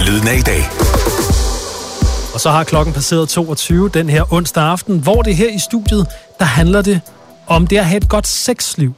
Lyden af i dag. Og så har klokken passeret 22 den her onsdag aften, hvor det her i studiet, der handler det om det at have et godt sexliv.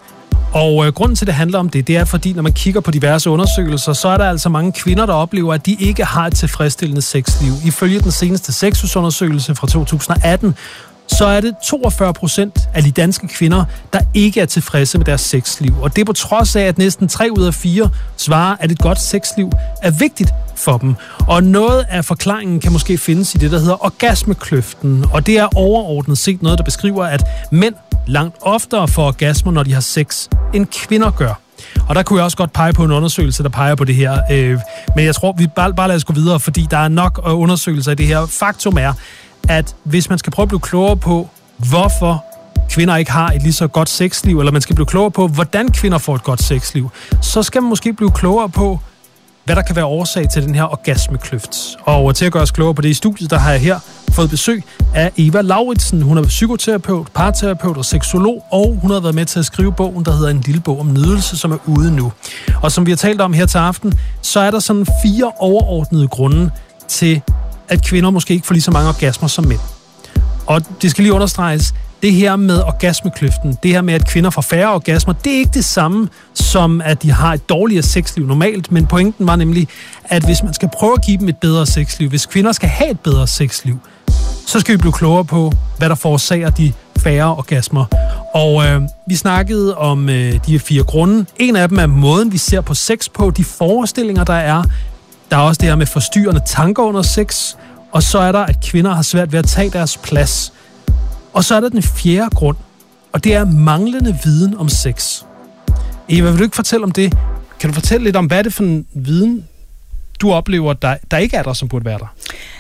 Og grunden til, at det handler om det er, fordi når man kigger på diverse undersøgelser, så er der altså mange kvinder, der oplever, at de ikke har et tilfredsstillende sexliv. Ifølge den seneste sexusundersøgelse fra 2018, så er det 42% af de danske kvinder, der ikke er tilfredse med deres sexliv. Og det er på trods af, at næsten 3 ud af 4 svarer, at et godt sexliv er vigtigt for dem. Og noget af forklaringen kan måske findes i det, der hedder orgasmekløften. Og det er overordnet set noget, der beskriver, at mænd langt oftere får orgasmer, når de har sex, end kvinder gør. Og der kunne jeg også godt pege på en undersøgelse, der peger på det her. Men jeg tror, vi bare lader os gå videre, fordi der er nok undersøgelser i det her. Faktum er, at hvis man skal prøve at blive klogere på, hvorfor kvinder ikke har et lige så godt sexliv, eller man skal blive klogere på, hvordan kvinder får et godt sexliv, så skal man måske blive klogere på, hvad der kan være årsag til den her orgasmekløft. Og til at gøre os klogere på det i studiet, der har jeg her fået besøg af Eva Lauritsen. Hun er psykoterapeut, parterapeut og seksolog, og hun har været med til at skrive bogen, der hedder En lille bog om nydelse, som er ude nu. Og som vi har talt om her til aften, så er der sådan 4 overordnede grunde til, at kvinder måske ikke får lige så mange orgasmer som mænd. Og det skal lige understreges, det her med orgasmekløften, det her med, at kvinder får færre orgasmer, det er ikke det samme som, at de har et dårligere sexliv normalt, men pointen var nemlig, at hvis man skal prøve at give dem et bedre sexliv, hvis kvinder skal have et bedre sexliv, så skal vi blive klogere på, hvad der forårsager de færre orgasmer. Og vi snakkede om de 4 grunde. En af dem er måden, vi ser på sex på, de forestillinger, der er. Der er også det her med forstyrrende tanker under sex, og så er der, at kvinder har svært ved at tage deres plads. Og så er der den 4. grund, og det er manglende viden om sex. Eva, vil du ikke fortælle om det? Kan du fortælle lidt om, hvad er det for en viden, du oplever, der ikke er der, som burde være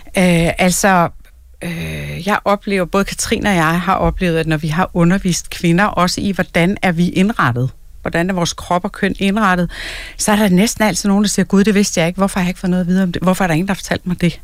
der? Jeg oplever, både Katrine og jeg har oplevet, at når vi har undervist kvinder, også i, hvordan er vi indrettet, hvordan er vores krop og køn indrettet, så er der næsten altid nogen, der siger, gud, det vidste jeg ikke, hvorfor har jeg ikke fået noget at vide om det? Hvorfor er der ingen, der har fortalt mig det?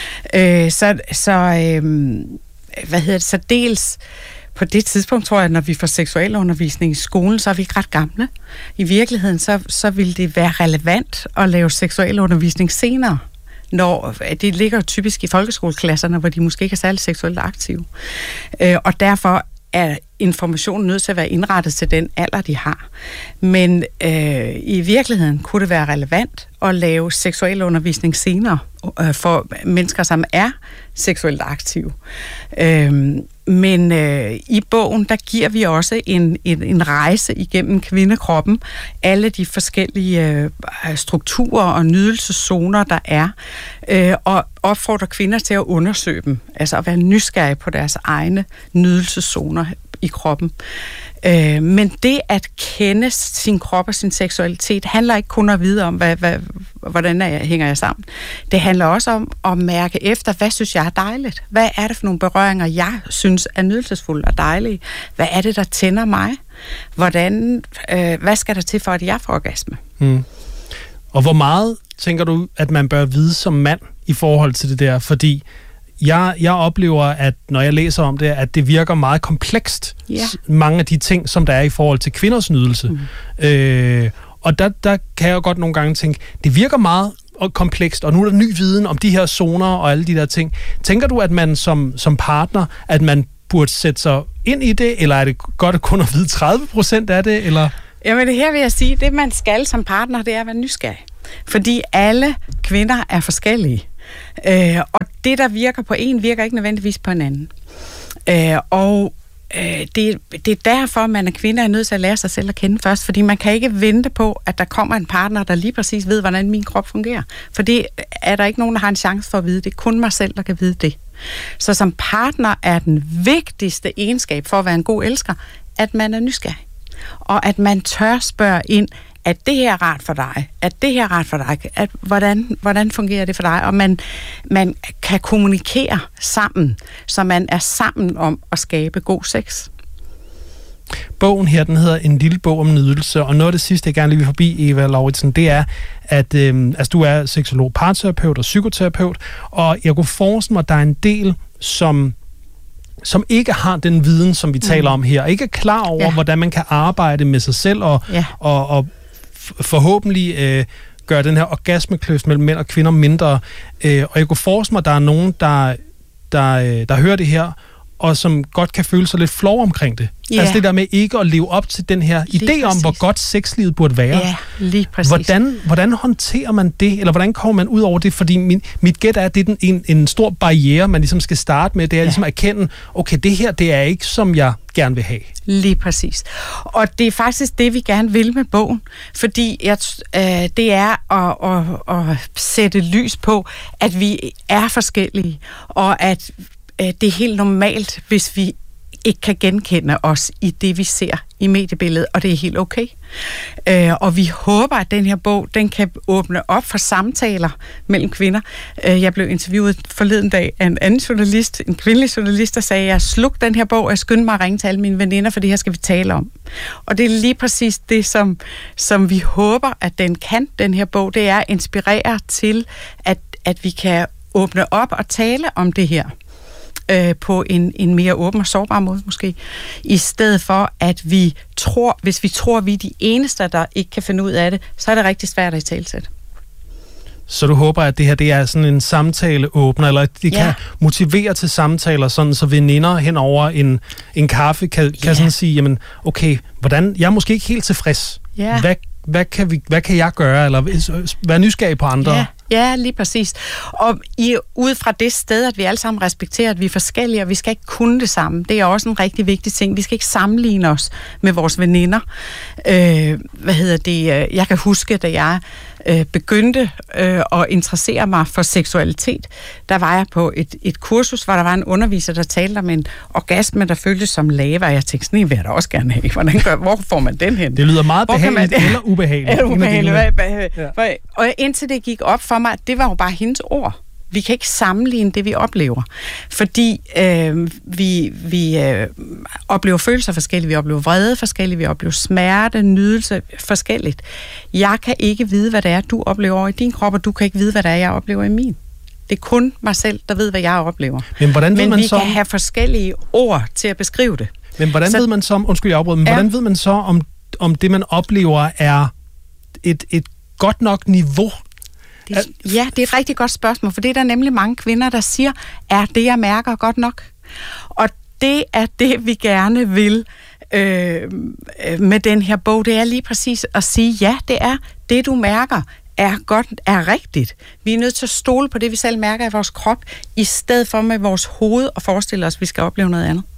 Så dels på det tidspunkt, tror jeg, når vi får seksualundervisning i skolen, så er vi ikke ret gamle. I virkeligheden, så vil det være relevant at lave seksualundervisning senere. Når det ligger typisk i folkeskoleklasserne, hvor de måske ikke er særlig seksuelt aktive. Og derfor er informationen nødt til at være indrettet til den alder, de har. Men i virkeligheden kunne det være relevant at lave seksualundervisning senere for mennesker, som er seksuelt aktive. Men i bogen, der giver vi også en rejse igennem kvindekroppen. Alle de forskellige strukturer og nydelseszoner, der er. Og opfordrer kvinder til at undersøge dem. Altså at være nysgerrige på deres egne nydelseszoner i kroppen. Men det at kende sin krop og sin seksualitet handler ikke kun at vide om, hvordan hænger jeg sammen. Det handler også om at mærke efter, hvad synes jeg er dejligt? Hvad er det for nogle berøringer, jeg synes er nydelsesfulde og dejlige? Hvad er det, der tænder mig? Hvad skal der til for, at jeg får orgasme? Og hvor meget tænker du, at man bør vide som mand i forhold til det der? Fordi jeg oplever, at når jeg læser om det, at det virker meget komplekst, mange af de ting, som der er i forhold til kvinders nydelse. Og der kan jeg godt nogle gange tænke, det virker meget komplekst, og nu er der ny viden om de her zoner og alle de der ting. Tænker du, at man som partner, at man burde sætte sig ind i det, eller er det godt at kun at vide 30% af det, eller? Jamen det her vil jeg sige, det man skal som partner, det er at være nysgerrig. Fordi alle kvinder er forskellige. Og det, der virker på en, virker ikke nødvendigvis på en anden. Det er derfor, at man er kvinde er nødt til at lære sig selv at kende først, fordi man kan ikke vente på, at der kommer en partner, der lige præcis ved, hvordan min krop fungerer. For det er der ikke nogen, der har en chance for at vide. Det er kun mig selv, der kan vide det. Så som partner er den vigtigste egenskab for at være en god elsker, at man er nysgerrig. Og at man tør spørge ind, at det her er rart for dig? At det her er rart for dig? At hvordan fungerer det for dig? Og man kan kommunikere sammen, så man er sammen om at skabe god sex. Bogen her, den hedder En lille bog om nydelse, og noget af det sidste, jeg gerne lige vil forbi, Eva Lauritsen, det er, at du er seksolog, parterapeut og psykoterapeut, og jeg kunne forestille mig, at der er en del, som ikke har den viden, som vi taler om her, ikke er klar over, hvordan man kan arbejde med sig selv, og forhåbentlig gøre den her orgasmekløft mellem mænd og kvinder mindre. Og jeg kunne forestille mig, at der er nogen, der hører det her, og som godt kan føle sig lidt flov omkring det. Yeah. Altså det der med ikke at leve op til den her idé om, hvor godt sexlivet burde være. Ja, lige præcis. Hvordan håndterer man det, eller hvordan kommer man ud over det? Fordi mit gæt er, at det er en stor barriere, man ligesom skal starte med. Det er ligesom at erkende, okay, det her, det er ikke, som jeg gerne vil have. Lige præcis. Og det er faktisk det, vi gerne vil med bogen. Fordi det er at sætte lys på, at vi er forskellige, og at det er helt normalt, hvis vi ikke kan genkende os i det, vi ser i mediebilledet, og det er helt okay. Og vi håber, at den her bog, den kan åbne op for samtaler mellem kvinder. Jeg blev interviewet forleden dag af en anden journalist, en kvindelig journalist, der sagde, jeg slugte den her bog, og jeg skyndte mig at ringe til alle mine veninder, for det her skal vi tale om. Og det er lige præcis det, som vi håber, at den kan, den her bog, det er at inspirere til, at vi kan åbne op og tale om det her. På en mere åben og sårbar måde måske, i stedet for, at vi tror, hvis vi tror, vi er de eneste, der ikke kan finde ud af det, så er det rigtig svært at italesætte. Så du håber, at det her det er sådan en samtaleåbner, eller at det kan motivere til samtaler, sådan så veninder hen over en kaffe kan sådan sige, jamen okay, jeg er måske ikke helt tilfreds. Ja. Hvad kan jeg gøre, eller være nysgerrig på andre? Ja, lige præcis. Og ud fra det sted, at vi alle sammen respekterer, at vi er forskellige, og vi skal ikke kunne det samme. Det er også en rigtig vigtig ting. Vi skal ikke sammenligne os med vores veninder. Jeg kan huske, da jeg begyndte at interessere mig for seksualitet, der var jeg på et kursus, hvor der var en underviser, der talte om en orgasme, der føltes som lava, og jeg tænkte, sådan en vil jeg da også gerne have. Hvor får man den hen? Det lyder meget behageligt eller ubehageligt. Og indtil det gik op for mig, at det var jo bare hendes ord. Vi kan ikke sammenligne det, vi oplever. Fordi vi oplever følelser forskelligt, vi oplever vrede forskelligt, vi oplever smerte, nydelse forskelligt. Jeg kan ikke vide, hvad det er, du oplever i din krop, og du kan ikke vide, hvad det er, jeg oplever i min. Det er kun mig selv, der ved, hvad jeg oplever. Men vi kan have forskellige ord til at beskrive det. Men hvordan ved man så, hvordan ved man så, om det, man oplever, er et godt nok niveau? Ja, det er et rigtig godt spørgsmål, for det er der nemlig mange kvinder, der siger, er det, jeg mærker, godt nok? Og det er det, vi gerne vil med den her bog. Det er lige præcis at sige, ja, det er det, du mærker, er rigtigt. Vi er nødt til at stole på det, vi selv mærker i vores krop, i stedet for med vores hoved og forestille os, at vi skal opleve noget andet.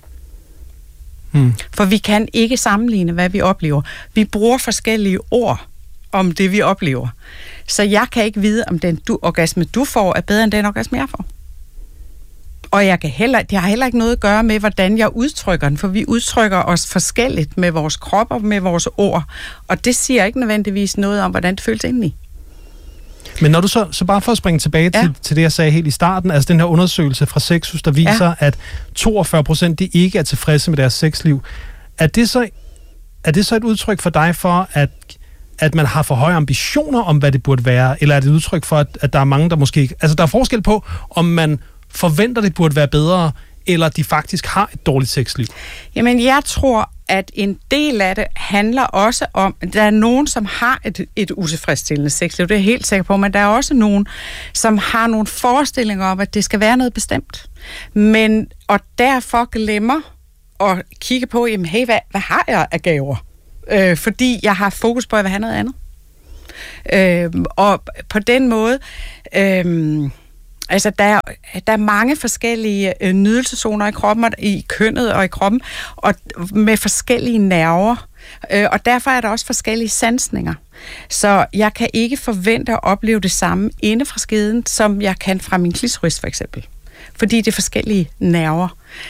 For vi kan ikke sammenligne, hvad vi oplever. Vi bruger forskellige ord om det, vi oplever. Så jeg kan ikke vide, om den orgasme, du får, er bedre end den orgasme, jeg får. Og det har heller ikke noget at gøre med, hvordan jeg udtrykker den, for vi udtrykker os forskelligt med vores krop og med vores ord. Og det siger ikke nødvendigvis noget om, hvordan det føles indeni. Men når du så bare for at springe tilbage til det, jeg sagde helt i starten, altså den her undersøgelse fra Sexus, der viser, at 42% de ikke er tilfredse med deres sexliv. Er det så et udtryk for dig for, at man har for høje ambitioner om, hvad det burde være? Eller er det et udtryk for, at der er mange, der måske ikke... Altså, der er forskel på, om man forventer, det burde være bedre, eller de faktisk har et dårligt sexliv? Jamen, jeg tror, at en del af det handler også om, at der er nogen, som har et utilfredsstillende sexliv. Det er jeg helt sikker på, men der er også nogen, som har nogle forestillinger om, at det skal være noget bestemt. Og derfor glemmer at kigge på, jamen, hey, hvad har jeg af gaver? Fordi jeg har fokus på, at jeg vil have noget andet. Og på den måde... Altså, der er mange forskellige nydelseszoner i kroppen, i kønnet og i kroppen, og med forskellige nerver. Og derfor er der også forskellige sansninger. Så jeg kan ikke forvente at opleve det samme inde fra skeden, som jeg kan fra min klitoris for eksempel. Fordi det er forskellige nerver.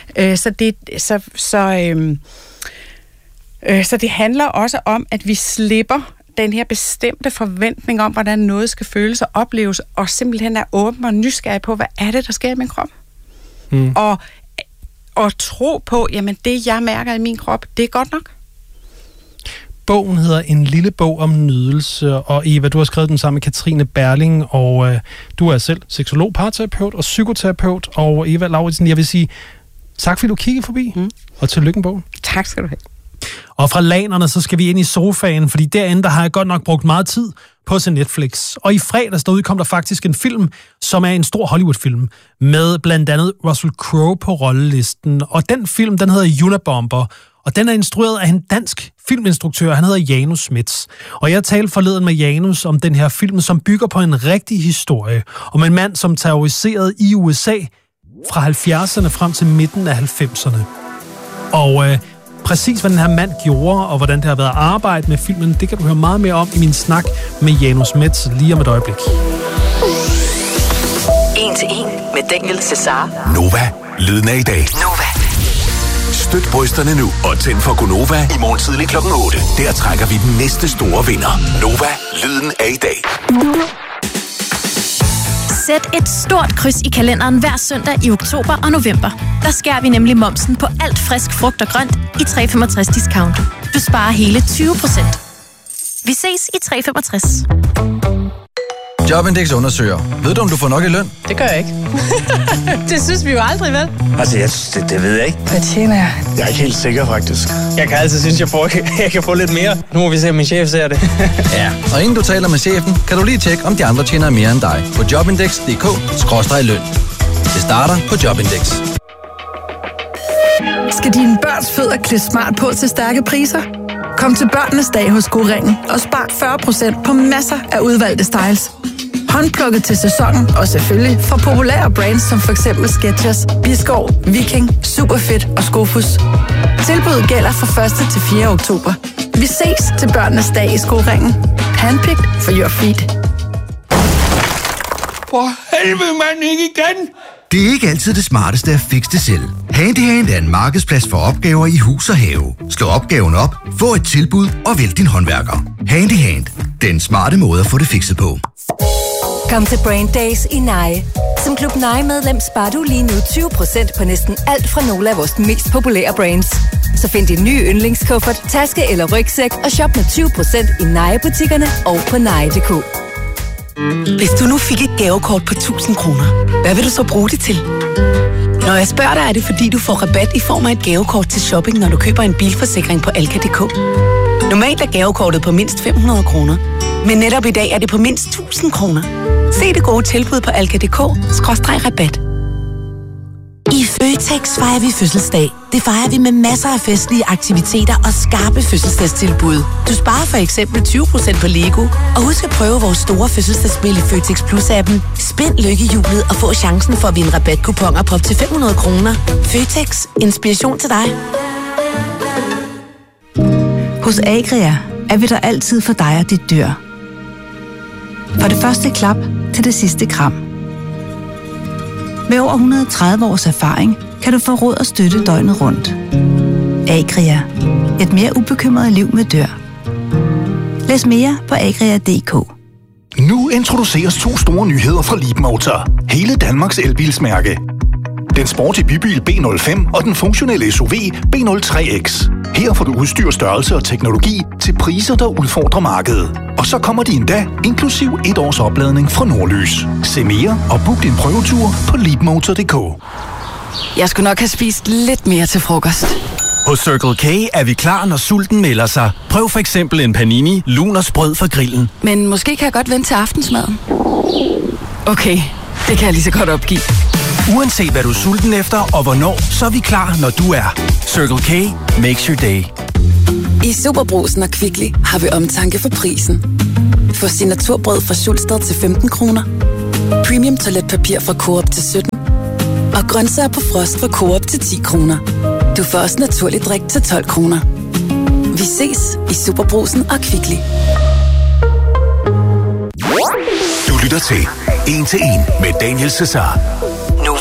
Så det handler også om, at vi slipper den her bestemte forventning om, hvordan noget skal føles og opleves, og simpelthen er åben og nysgerrig på, hvad er det, der sker i min krop? Og tro på, jamen det, jeg mærker i min krop, det er godt nok. Bogen hedder En lille bog om nydelse, og Eva, du har skrevet den sammen med Katrine Berling, og du er selv seksolog, parterapeut og psykoterapeut, og Eva Lauritsen, jeg vil sige tak, fordi du kiggede forbi, og tillykke med bogen. Tak skal du have. Og fra lanerne, så skal vi ind i sofaen, fordi derinde, der har jeg godt nok brugt meget tid på at se Netflix. Og i fredags, der udkom der faktisk en film, som er en stor Hollywood-film, med blandt andet Russell Crowe på rollelisten. Og den film, den hedder Unabomber, og den er instrueret af en dansk filminstruktør, han hedder Janus Smits. Og jeg talte forleden med Janus om den her film, som bygger på en rigtig historie, om en mand, som terroriserede i USA fra 70'erne frem til midten af 90'erne. Og præcis hvad den her mand gjorde, og hvordan det har været at arbejde med filmen, det kan du høre meget mere om i min snak med Janus Smits lige om et øjeblik. 1 til 1 med Daniel Cesar. Nova, lyden af i dag. Nova. Støt brysterne nu og tænd for Gonova i morgen tidlig kl. 8. Der trækker vi den næste store vinder. Nova, lyden af i dag. Sæt et stort kryds i kalenderen hver søndag i oktober og november. Der skærer vi nemlig momsen på alt frisk frugt og grønt i 365 discount. Du sparer hele 20%. Vi ses i 365. Jobindex undersøger. Ved du, om du får nok i løn? Det gør jeg ikke. Det synes vi jo aldrig, vel? Altså, det ved jeg ikke. Hvad tjener jeg? Jeg er ikke helt sikker, faktisk. Jeg kan altid synes, jeg kan få lidt mere. Nu må vi se, om min chef ser det. Ja, og inden du taler med chefen, kan du lige tjekke, om de andre tjener mere end dig. På jobindex.dk/løn. Det starter på Jobindex. Skal dine børns fødder klæde smart på til stærke priser? Kom til børnenes dag hos Go-Ringen og spar 40% på masser af udvalgte styles. Håndplukket til sæsonen og selvfølgelig fra populære brands som f.eks. Skechers, Biskov, Viking, Superfit og Skofus. Tilbuddet gælder fra 1. til 4. oktober. Vi ses til børnenes dag i Go-Ringen. Handpicked for your feet. For helvede, mand, ikke igen! Det er ikke altid det smarteste at fikse det selv. Handyhand er en markedsplads for opgaver i hus og have. Slå opgaven op, få et tilbud og vælg din håndværker. Handyhand. Den smarte måde at få det fikset på. Kom til Brain Days i Nye. Som Klub Nye-medlem sparer du lige nu 20% på næsten alt fra nogle af vores mest populære brands. Så find din nye yndlingskuffert, taske eller rygsæk og shop med 20% i Nye-butikkerne og på nye.dk. Hvis du nu fik et gavekort på 1000 kroner, hvad vil du så bruge det til? Når jeg spørger dig, er det fordi, du får rabat i form af et gavekort til shopping, når du køber en bilforsikring på Alka.dk. Normalt er gavekortet på mindst 500 kroner, men netop i dag er det på mindst 1000 kroner. Se det gode tilbud på Alka.dk/rabat. I Føtex fejrer vi fødselsdag. Det fejrer vi med masser af festlige aktiviteter og skarpe fødselsdagstilbud. Du sparer for eksempel 20% på Lego. Og husk at prøve vores store fødselsdagsspil i Føtex Plus-appen. Spind lykkehjulet og få chancen for at vinde rabatkuponer på op til 500 kroner. Føtex. Inspiration til dig. Hos Agria er vi der altid for dig og dit dyr. Fra det første klap til det sidste kram. Med over 130 års erfaring kan du få råd og støtte døgnet rundt. Agria. Et mere ubekymret liv med dyr. Læs mere på agria.dk. Nu introduceres 2 store nyheder fra Leapmotor. Hele Danmarks elbilsmærke. Den sporty bybil B05 og den funktionelle SUV B03X. Her får du udstyr, størrelse og teknologi til priser, der udfordrer markedet. Og så kommer de endda inklusiv 1 års opladning fra Nordlys. Se mere og book din prøvetur på leapmotor.dk. Jeg skulle nok have spist lidt mere til frokost. Hos Circle K er vi klar, når sulten melder sig. Prøv for eksempel en panini, lun og sprød fra grillen. Men måske kan jeg godt vente til aftensmaden. Okay, det kan jeg lige så godt opgive. Uanset hvad du er sulten efter og hvornår, så er vi klar, når du er. Circle K makes your day. I Superbrugsen og Kvickly har vi omtanke for prisen. Få signaturbrød fra Schulstad til 15 kroner. Premium toiletpapir fra Coop til 17. Og grøntsager på frost fra Coop til 10 kroner. Du får også naturlig drik til 12 kroner. Vi ses i Superbrugsen og Kvickly. Du lytter til 1 til 1 med Daniel Cesar.